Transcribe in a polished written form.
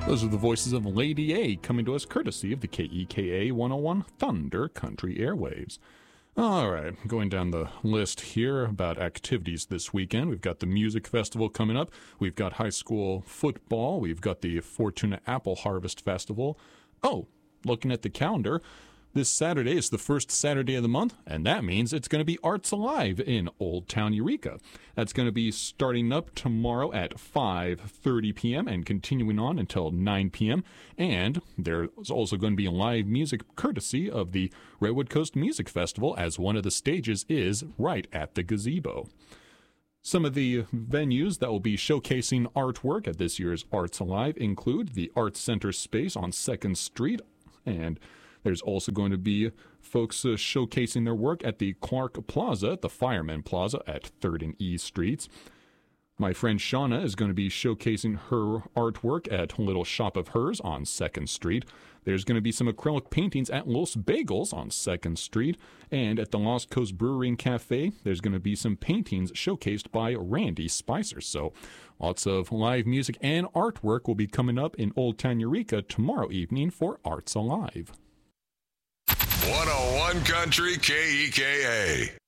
Those are the voices of Lady A coming to us courtesy of the KEKA 101 Thunder Country Airwaves. All right, going down the list here about activities this weekend. We've got the music festival coming up. We've got high school football. We've got the Fortuna Apple Harvest Festival. Oh, looking at the calendar, this Saturday is the first Saturday of the month, and that means it's going to be Arts Alive in Old Town Eureka. That's going to be starting up tomorrow at 5:30 p.m. and continuing on until 9 p.m. And there's also going to be live music courtesy of the Redwood Coast Music Festival, as one of the stages is right at the gazebo. Some of the venues that will be showcasing artwork at this year's Arts Alive include the Arts Center space on 2nd Street, and there's also going to be folks showcasing their work at the Clark Plaza, the Fireman Plaza at 3rd and E Streets. My friend Shauna is going to be showcasing her artwork at Little Shop of Hers on 2nd Street. There's going to be some acrylic paintings at Los Bagels on 2nd Street. And at the Lost Coast Brewery and Cafe, there's going to be some paintings showcased by Randy Spicer. So lots of live music and artwork will be coming up in Old Town Eureka tomorrow evening for Arts Alive. 101 Country KEKA.